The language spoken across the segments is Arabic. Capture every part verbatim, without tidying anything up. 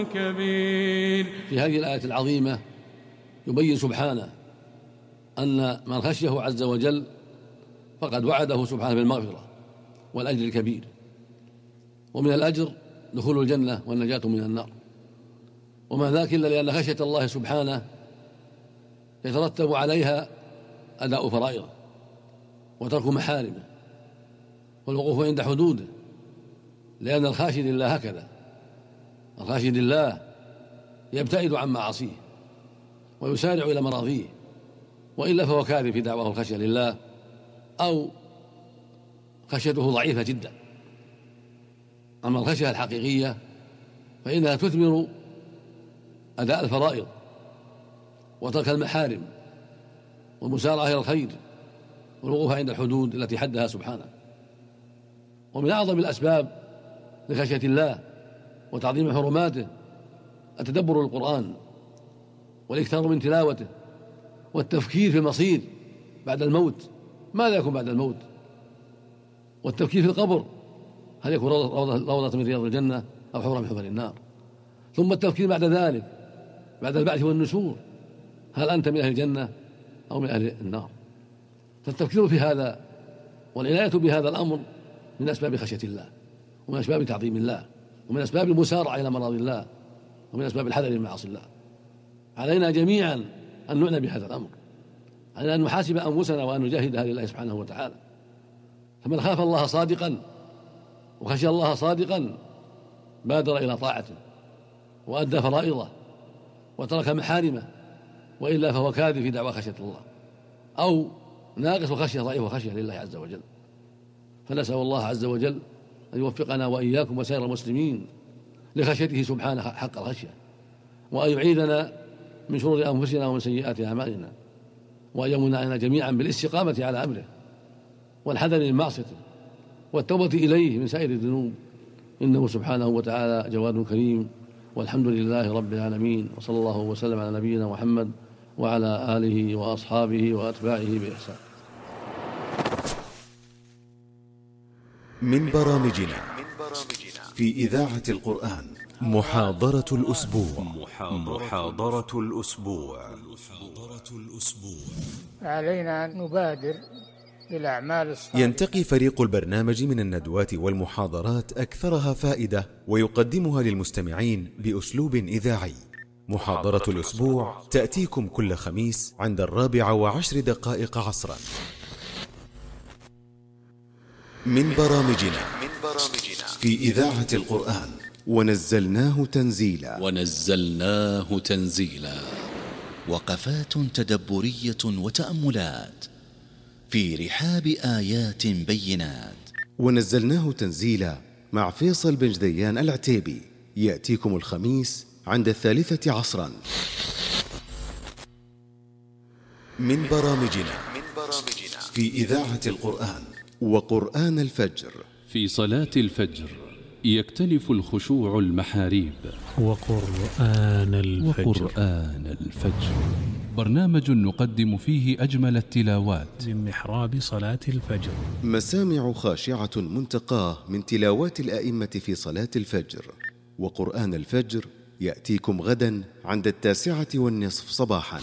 كبير. في هذه الآية العظيمة يبين سبحانه أن من خشيه عز وجل فقد وعده سبحانه بالمغفرة والأجر الكبير، ومن الأجر دخول الجنة والنجاة من النار، وما ذاك إلا لأن خشية الله سبحانه يترتب عليها أداء فرائضه وترك محارمه والوقوف عند حدوده، لأن الخاشي لله هكذا، الخاشي لله يبتعد عن معاصيه ويسارع إلى مراضيه، وإلا فهو كاذب في دعواه الخشية لله أو خشيته ضعيفة جدا. أما الخشية الحقيقية فإنها تثمر أداء الفرائض وترك المحارم والمسارعة إلى الخير والوقوف عند الحدود التي حدها سبحانه. ومن أعظم الأسباب لخشية الله وتعظيم حرماته التدبر القرآن والإكثار من تلاوته والتفكير في المصير بعد الموت، ماذا يكون بعد الموت، والتفكير في القبر هل يكون روضة من رياض الجنة أو حفرة من حفر النار، ثم التفكير بعد ذلك بعد البعث والنشور هل أنت من أهل الجنة أو من أهل النار. فالتفكير في هذا والعناية بهذا الأمر من أسباب خشية الله ومن أسباب تعظيم الله ومن أسباب المسارعة إلى مراضي الله ومن أسباب الحذر من معاصي الله. علينا جميعا أن نعنى بهذا الأمر، علينا أن نحاسب أنفسنا وأن نجاهدها لله سبحانه وتعالى. فمن خاف الله صادقا وخشي الله صادقا بادر إلى طاعته وأدى فرائضه وترك محارمه، وإلا فهو كاذب في دعوى خشية الله أو ناقص وخشية ضعيف وخشية لله عز وجل. فنسأل الله عز وجل أن يوفقنا وإياكم وسائر المسلمين لخشيته سبحانه حق الخشية، وأن يعيذنا من شرور أنفسنا ومن سيئات أعمالنا، وأن يمنعنا جميعا بالاستقامة على أمره والحذر من معصيته والتوبة إليه من سائر الذنوب، إنه سبحانه وتعالى جواد كريم. والحمد لله رب العالمين، وصلى الله وسلم على نبينا محمد وعلى آله وأصحابه وأتباعه بإحسان. من برامجنا في إذاعة القرآن محاضرة الأسبوع. محاضرة الأسبوع. علينا أن نبادر بالأعمال الصالحة. ينتقي فريق البرنامج من الندوات والمحاضرات أكثرها فائدة ويقدمها للمستمعين بأسلوب إذاعي. محاضرة الأسبوع تأتيكم كل خميس عند الرابعة وعشر دقائق عصرا. من برامجنا في إذاعة القرآن ونزلناه تنزيلا. ونزلناه تنزيلا وقفات تدبرية وتأملات في رحاب آيات بينات. ونزلناه تنزيلا مع فيصل بن جديان العتيبي يأتيكم الخميس عند الثالثة عصرا. من برامجنا في إذاعة القرآن وقرآن الفجر. في صلاة الفجر يكتنف الخشوع المحاريب. وقرآن الفجر. وقرآن الفجر برنامج نقدم فيه أجمل التلاوات من محراب صلاة الفجر. مسامع خاشعة منتقاه من تلاوات الآئمة في صلاة الفجر. وقرآن الفجر يأتيكم غدا عند التاسعة والنصف صباحا.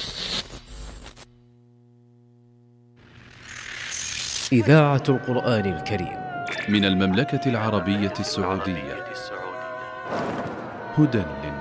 إذاعة القرآن الكريم من المملكة العربية السعودية. هدى للناس.